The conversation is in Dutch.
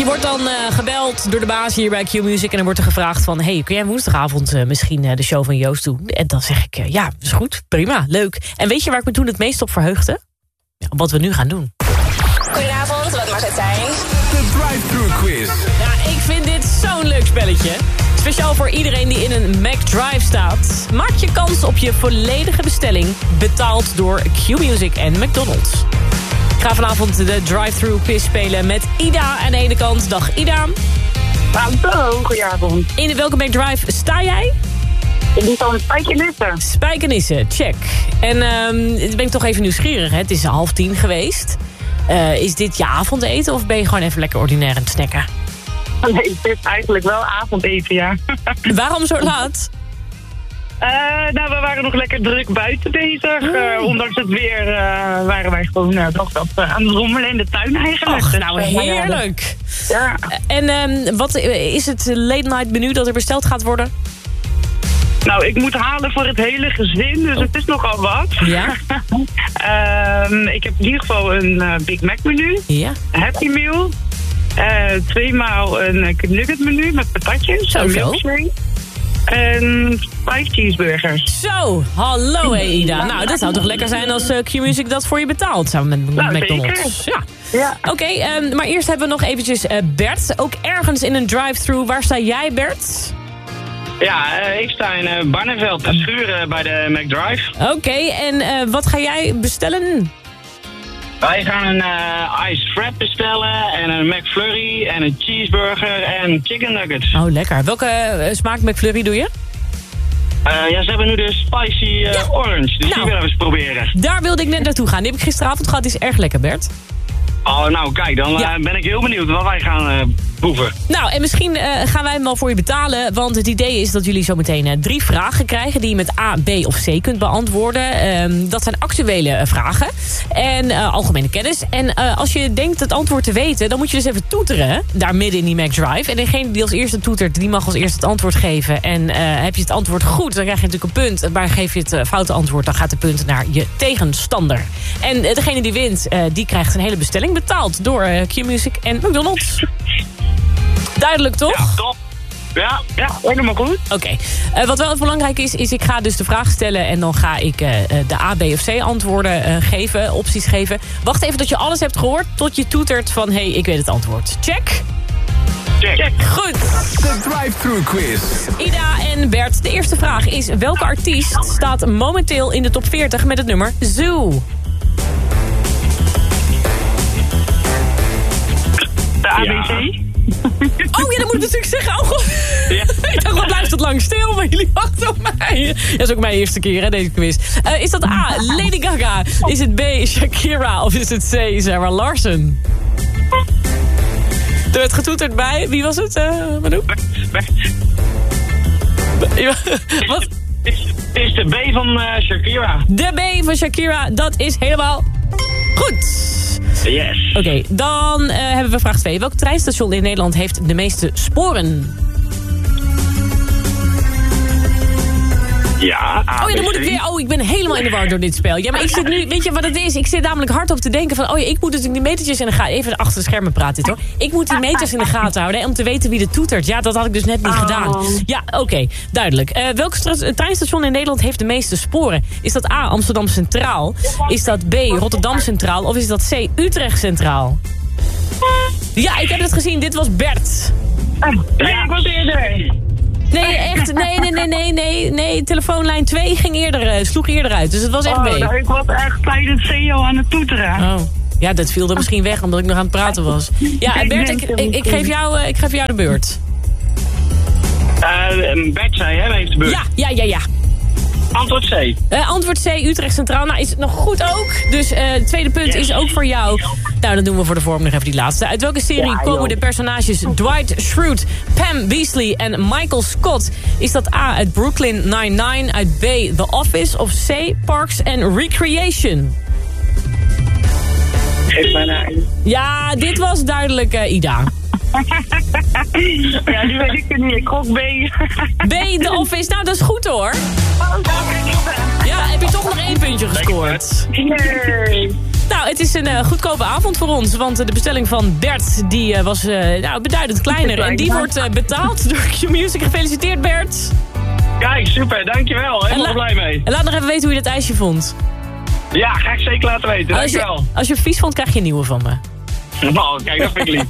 Je wordt dan gebeld door de baas hier bij Q-Music... en dan wordt er gevraagd van... hey, kun jij woensdagavond misschien de show van Joost doen? En dan zeg ik, ja, dat is goed, prima, leuk. En weet je waar ik me toen het meest op verheugde? Ja, wat we nu gaan doen. Goedenavond, wat mag het zijn? De drive-thru quiz. Ja, ik vind dit zo'n leuk spelletje. Speciaal voor iedereen die in een McDrive staat. Maak je kans op je volledige bestelling. Betaald door Q-Music en McDonald's. Ik ga vanavond de drive-thru quiz spelen met Ida aan de ene kant. Dag Ida. Hallo, goedenavond. In welke McDrive sta jij? Ik doe van Spijkenisse. Spijkenisse, check. En ben ik toch even nieuwsgierig, hè? Het is 9:30 geweest. Is dit je avondeten of ben je gewoon even lekker ordinair aan het snacken? Nee, het is eigenlijk wel avondeten, ja. Waarom zo laat? Nou, we waren nog lekker druk buiten bezig. Ondanks het weer waren wij gewoon toch aan het rommelen in de tuin eigenlijk. Och, nou heerlijk. Ja. En wat is het late night menu dat er besteld gaat worden? Nou, ik moet halen voor het hele gezin, dus het is nogal wat. Ja. Ik heb in ieder geval een Big Mac menu. Ja. Happy Meal. 2 maal een nugget menu met patatjes. Zo. En 5 cheeseburgers. Zo, hallo Ida. Nou, dat zou toch lekker zijn als Q-Music dat voor je betaalt samen met McDonald's. Zeker. Ja. Oké, maar eerst hebben we nog eventjes Bert. Ook ergens in een drive-thru. Waar sta jij, Bert? Ja, ik sta in Barneveld, te schuren bij de McDrive. Oké, en wat ga jij bestellen? Wij gaan een iced wrap bestellen en een McFlurry en een cheeseburger en chicken nuggets. Oh, lekker. Welke smaak McFlurry doe je? Ja, ze hebben nu de spicy orange, dus die willen we eens proberen. Daar wilde ik net naartoe gaan. Die heb ik gisteravond gehad. Die is erg lekker, Bert. Oh, nou kijk, dan ben ik heel benieuwd wat wij gaan proeven. Nou, en misschien gaan wij hem wel voor je betalen. Want het idee is dat jullie zo meteen 3 vragen krijgen... die je met A, B of C kunt beantwoorden. Dat zijn actuele vragen. En algemene kennis. En als je denkt het antwoord te weten... dan moet je dus even toeteren, daar midden in die McDrive. En degene die als eerste toetert, die mag als eerste het antwoord geven. En heb je het antwoord goed, dan krijg je natuurlijk een punt. Maar geef je het foute antwoord, dan gaat de punt naar je tegenstander. En degene die wint, die krijgt een hele bestelling betaald door Q-Music en McDonald's. Duidelijk, toch? Ja, top. Ja, helemaal goed. Oké. Wat wel belangrijk is ik ga dus de vraag stellen... en dan ga ik de A, B of C antwoorden geven, opties geven. Wacht even tot je alles hebt gehoord, tot je toetert van... hey, ik weet het antwoord. Check. Check. Goed. De drive-thru quiz. Ida en Bert, de eerste vraag is... welke artiest staat momenteel in de top 40 met het nummer Zoo? De ABC. Oh ja, dat moet ik natuurlijk zeggen. Oh, God. Ja. Ik dacht, wat blijft het lang stil? Maar jullie wachten op mij. Dat is ook mijn eerste keer, hè, deze quiz. Is dat A, Lady Gaga? Is het B, Shakira? Of is het C, Sarah Larson? Er werd getoeterd bij... Wie was het, Manu? Wat? Het is de B van Shakira. De B van Shakira, dat is helemaal goed. Yes. Oké, dan hebben we vraag 2. Welk treinstation in Nederland heeft de meeste sporen? Ja, ABC. Oh ja, dan moet ik weer... Oh, ik ben helemaal in de war door dit spel. Ja, maar ik zit nu... Weet je wat het is? Ik zit namelijk hardop te denken van... Oh ja, ik moet dus die metertjes in de gaten... Even achter de schermen praten dit, hoor. Ik moet die meters in de gaten houden, hè, om te weten wie er toetert. Ja, dat had ik dus net niet gedaan. Ja, oké, duidelijk. Welk treinstation in Nederland heeft de meeste sporen? Is dat A, Amsterdam Centraal? Is dat B, Rotterdam Centraal? Of is dat C, Utrecht Centraal? Ja, ik heb het gezien. Dit was Bert. Nee, ik was eerder. Nee, echt. Nee. Telefoonlijn 2 sloeg eerder uit. Dus het was echt B. Nou, ik was echt tijdens CEO aan het toeteren. Oh. Ja, dat viel er misschien weg omdat ik nog aan het praten was. Ja, Bert, ik geef jou de beurt. Bert zei, hè, heeft de beurt. Ja. Antwoord C. Antwoord C, Utrecht Centraal. Nou, is het nog goed ook. Dus het tweede punt is ook voor jou. Nou, dan doen we voor de vorm nog even die laatste. Uit welke serie komen de personages Dwight Schrute, Pam Beesly en Michael Scott? Is dat A, uit Brooklyn Nine-Nine, uit B, The Office of C, Parks and Recreation? Geef mij naar. Ja, dit was duidelijk, Ida. Ja, die weet ik het niet. Ik gok B. B, The Office. Nou, dat is goed hoor. Ja, heb je toch nog 1 puntje gescoord? Nee. Nou, het is een goedkope avond voor ons. Want de bestelling van Bert die was beduidend kleiner. En die wordt betaald door Q-Music. Gefeliciteerd, Bert. Kijk, super, dankjewel. Helemaal blij mee. En laat nog even weten hoe je dat ijsje vond. Ja, ga ik zeker laten weten, dankjewel. Als je vies vond, krijg je een nieuwe van me. Nou, kijk, dat vind ik lief.